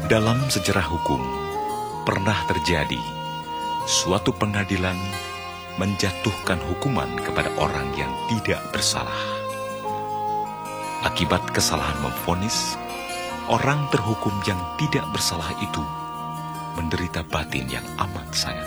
Dalam sejarah hukum, pernah terjadi suatu pengadilan menjatuhkan hukuman kepada orang yang tidak bersalah. Akibat kesalahan memvonis, orang terhukum yang tidak bersalah itu menderita batin yang amat sayang.